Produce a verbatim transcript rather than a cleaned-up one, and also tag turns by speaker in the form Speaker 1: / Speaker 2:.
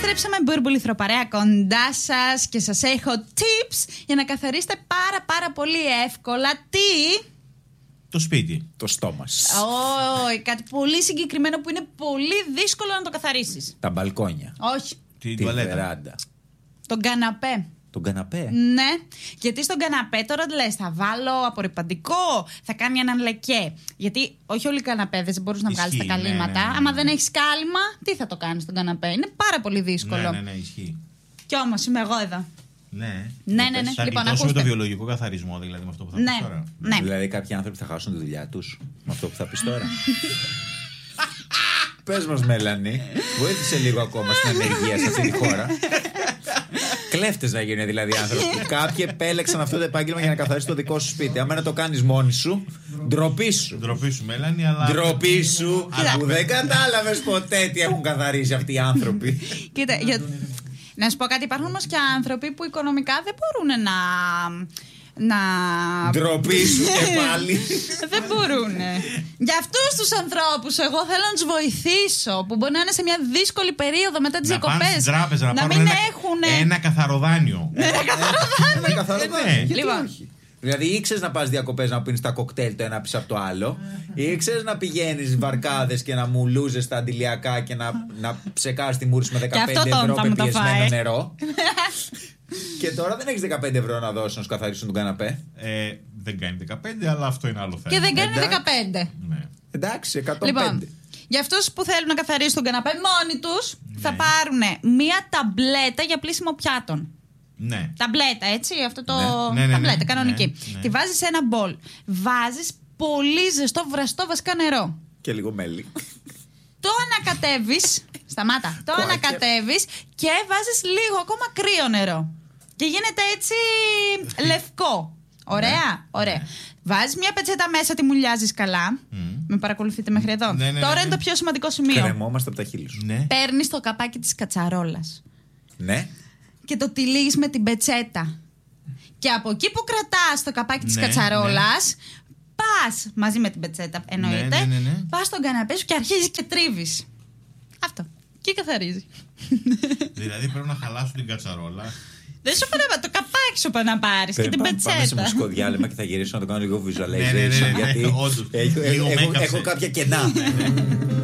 Speaker 1: Επιστρέψαμε μπουρμπουληθροπαρέα κοντά σας και σας έχω tips για να καθαρίσετε πάρα πάρα πολύ εύκολα τι...
Speaker 2: Το σπίτι.
Speaker 3: Το στόμα.
Speaker 1: Όχι, κάτι πολύ συγκεκριμένο που είναι πολύ δύσκολο να το καθαρίσεις.
Speaker 3: Τα μπαλκόνια.
Speaker 1: Όχι.
Speaker 2: Την
Speaker 3: Τη
Speaker 2: τουαλέτα.
Speaker 3: βεράντα.
Speaker 1: Τον καναπέ.
Speaker 3: Τον καναπέ.
Speaker 1: Ναι, γιατί στον καναπέ τώρα λες θα βάλω απορριπαντικό, θα κάνει έναν λεκέ. Γιατί όχι όλοι οι καναπέδες μπορούν να βγάλεις τα
Speaker 2: Ισχύει, ναι,
Speaker 1: καλύματα.
Speaker 2: ναι, ναι, ναι.
Speaker 1: Άμα δεν έχεις κάλυμα, τι θα το κάνεις στον καναπέ. Είναι πάρα πολύ δύσκολο.
Speaker 2: Ναι, ναι, ναι, ισχύει.
Speaker 1: Κι όμως είμαι εγώ εδώ.
Speaker 2: Ναι.
Speaker 1: Ναι, ναι, ναι.
Speaker 2: Θα
Speaker 1: Λοιπόν,
Speaker 2: γλιτώσουμε
Speaker 1: ακούστε.
Speaker 2: το βιολογικό καθαρισμό, δηλαδή με αυτό που θα
Speaker 1: Ναι,
Speaker 2: πεις τώρα.
Speaker 1: ναι.
Speaker 3: Δηλαδή κάποιοι άνθρωποι θα χάσουν τη δουλειά τους με αυτό που θα πεις τώρα. Πες μας, Μέλανη, βοήθησε λίγο ακόμα στην ανεργία σε αυτή τη χώρα. Κλέφτες να γίνουν δηλαδή άνθρωποι. Κάποιοι επέλεξαν αυτό το επάγγελμα για να καθαρίσει το δικό σου σπίτι. Άμα να το κάνεις μόνη σου, ντροπή σου.
Speaker 2: Ντροπή σου, Μέλανη, αλλά.
Speaker 3: Ντροπή σου που δεν κατάλαβες ποτέ τι έχουν καθαρίσει αυτοί οι άνθρωποι.
Speaker 1: Κοίτα, για... να σου πω κάτι, υπάρχουν όμως και άνθρωποι που οικονομικά δεν μπορούν να... να...
Speaker 3: Ντροπή σου και πάλι.
Speaker 1: Δεν μπορούν. Για αυτούς τους ανθρώπους εγώ θέλω να τους βοηθήσω, που μπορεί να είναι σε μια δύσκολη περίοδο μετά τις
Speaker 2: Να πάνε
Speaker 1: διακοπές.
Speaker 2: στην τράπεζα να,
Speaker 1: να
Speaker 2: πάρουν
Speaker 1: μην
Speaker 2: ένα,
Speaker 1: έχουν.
Speaker 2: ένα καθαροδάνιο.
Speaker 3: Με καθαρό
Speaker 2: Ναι.
Speaker 3: δάνειο. Γιατί
Speaker 1: Λοιπόν.
Speaker 3: όχι. Δηλαδή ήξερες να πας διακοπές να πίνεις τα κοκτέιλ το ένα πίσω από το άλλο. Ήξερες να πηγαίνεις βαρκάδες και να μουλούζες τα αντιλιακά και να, να ψεκάρεις τη μούρη σου με δεκαπέντε
Speaker 1: αυτό το
Speaker 3: ευρώ
Speaker 1: θα μου το
Speaker 3: πεπιεσμένο
Speaker 1: φάει.
Speaker 3: νερό. Και τώρα δεν έχεις δεκαπέντε ευρώ να δώσεις να σου καθαρίσουν τον καναπέ.
Speaker 2: Ε, δεν κάνει δεκαπέντε, αλλά αυτό είναι άλλο θέμα.
Speaker 1: Και δεν κάνει
Speaker 3: Εντάξει.
Speaker 1: δεκαπέντε.
Speaker 2: Ναι.
Speaker 3: Εντάξει, εκατόν πέντε.
Speaker 1: Λοιπόν, για αυτούς που θέλουν να καθαρίσουν τον καναπέ μόνοι τους,
Speaker 2: Ναι.
Speaker 1: θα πάρουν μία ταμπλέτα για πλύσιμο πιάτων.
Speaker 2: Ναι.
Speaker 1: Ταμπλέτα, έτσι, αυτό το.
Speaker 2: Ναι, ναι, ναι,
Speaker 1: ταμπλέτα,
Speaker 2: ναι,
Speaker 1: κανονική.
Speaker 2: ναι, ναι.
Speaker 1: Τη βάζεις σε ένα μπολ. Βάζεις πολύ ζεστό, βραστό βασικά νερό.
Speaker 3: Και λίγο μέλι.
Speaker 1: Το ανακατεύεις. Σταμάτα. Το
Speaker 3: Κόκκι.
Speaker 1: ανακατεύεις και βάζεις λίγο ακόμα κρύο νερό. Και γίνεται έτσι λευκό. Ωραία, ωραία. Βάζεις μια πετσέτα μέσα, τη μουλιάζεις καλά. Με παρακολουθείτε μέχρι εδώ.
Speaker 2: Ναι, ναι,
Speaker 1: Τώρα
Speaker 2: ναι,
Speaker 1: είναι
Speaker 2: ναι.
Speaker 1: το πιο σημαντικό σημείο.
Speaker 3: Κρεμόμαστε από τα χείλη σου.
Speaker 2: Ναι.
Speaker 1: Παίρνεις το καπάκι της κατσαρόλας
Speaker 3: Ναι.
Speaker 1: και το τυλίγεις με την πετσέτα. Και από εκεί που κρατάς το καπάκι της
Speaker 2: Ναι,
Speaker 1: κατσαρόλας, πας μαζί με την πετσέτα, εννοείται.
Speaker 2: Ναι, ναι, ναι, ναι.
Speaker 1: Πας στον καναπέ σου και αρχίζεις και τρίβεις. Αυτό. Και καθαρίζει.
Speaker 2: Δηλαδή πρέπει να χαλάσω την κατσαρόλα.
Speaker 1: Δεν σου πάνε το καπάκι σου πάνε να πάρεις και την
Speaker 3: Πάμε σε
Speaker 1: πετσέτα.
Speaker 3: μουσικό διάλειμμα και θα γυρίσω να το κάνω λίγο
Speaker 2: Ναι, ναι, ναι,
Speaker 3: visualization.
Speaker 2: ναι,
Speaker 3: Γιατί
Speaker 2: όντως.
Speaker 3: έχω-
Speaker 2: Λίγο
Speaker 3: έχω-
Speaker 2: make-up
Speaker 3: έχω
Speaker 2: set.
Speaker 3: κάποια κενά.